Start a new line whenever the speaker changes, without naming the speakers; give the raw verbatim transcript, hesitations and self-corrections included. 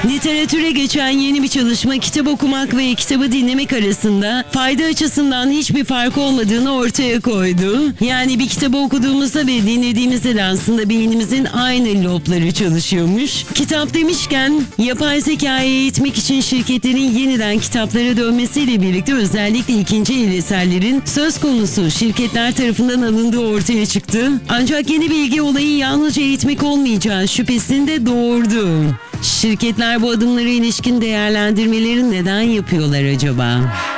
Literatüre geçen yeni bir çalışma kitap okumak ve kitabı dinlemek arasında fayda açısından hiçbir fark olmadığını ortaya koydu. Yani bir kitabı okuduğumuzda ve dinlediğimizde de aslında beynimizin aynı lobları çalışıyormuş. Kitap demişken yapay zekayı eğitmek için şirketlerin yeniden kitaplara dönmesiyle birlikte özellikle ikinci el eserlerin söz konusu şirketler tarafından alındığı ortaya çıktı. Ancak yeni bilgi olayın yalnızca eğitmek olmayacağı şüphesini de doğurdu. Şirketler bu adımlara ilişkin değerlendirmeleri neden yapıyorlar acaba?